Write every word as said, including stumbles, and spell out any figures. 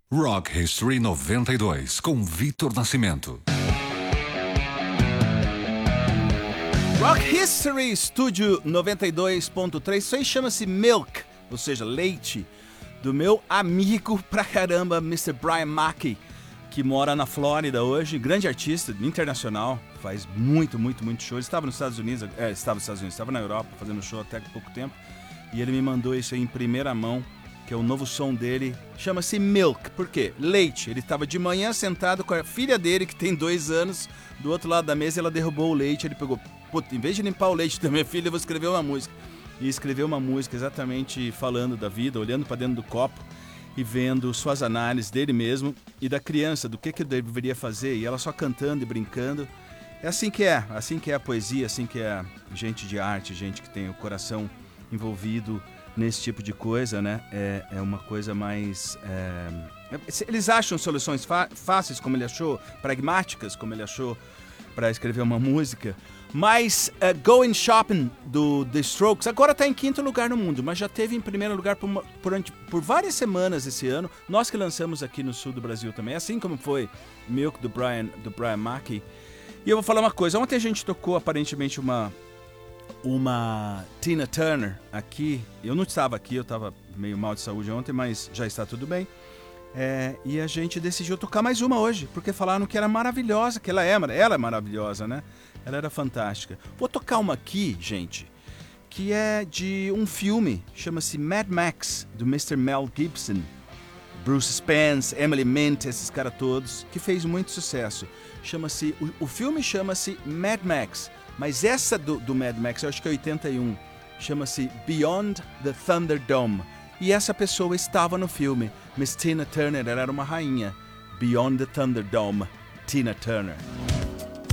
Rock History noventa e dois, com Victor Nascimento. Rock History Studio noventa e dois ponto três. Isso aí chama-se Milk, ou seja, leite, do meu amigo pra caramba, mister Brian Mackey, que mora na Flórida hoje, grande artista internacional, faz muito, muito, muito show. Ele estava nos Estados Unidos, é, estava nos Estados Unidos, estava na Europa fazendo show até há pouco tempo, e ele me mandou isso aí em primeira mão, que é o novo som dele, chama-se Milk. Por quê? Leite. Ele estava de manhã sentado com a filha dele, que tem dois anos, do outro lado da mesa, ela derrubou o leite, ele pegou, puta, em vez de limpar o leite da minha filha, eu vou escrever uma música. E escreveu uma música exatamente falando da vida, olhando para dentro do copo e vendo suas análises dele mesmo e da criança, do que que eu deveria fazer, e ela só cantando e brincando. É assim que é, assim que é a poesia, assim que é gente de arte, gente que tem o coração envolvido nesse tipo de coisa, né? É, é uma coisa mais... É... Eles acham soluções fáceis, como ele achou, pragmáticas, como ele achou, para escrever uma música. Mas uh, Going Shopping, do The Strokes, agora está em quinto lugar no mundo, mas já teve em primeiro lugar por, uma, por, por várias semanas esse ano. Nós que lançamos aqui no sul do Brasil também, assim como foi Milk, do Brian, do Brian Mackey. E eu vou falar uma coisa, ontem a gente tocou aparentemente uma... uma Tina Turner aqui. Eu não estava aqui, eu estava meio mal de saúde ontem, mas já está tudo bem. É, e a gente decidiu tocar mais uma hoje, porque falaram que era maravilhosa, que ela é, ela é maravilhosa, né? Ela era fantástica. Vou tocar uma aqui, gente, que é de um filme, chama-se Mad Max, do mister Mel Gibson. Bruce Spence, Emily Mint, esses caras todos, que fez muito sucesso. Chama-se, o, o filme chama-se Mad Max. Mas essa do, do Mad Max, eu acho que é oitenta e um, chama-se Beyond the Thunderdome. E essa pessoa estava no filme, Miss Tina Turner, ela era uma rainha. Beyond the Thunderdome, Tina Turner.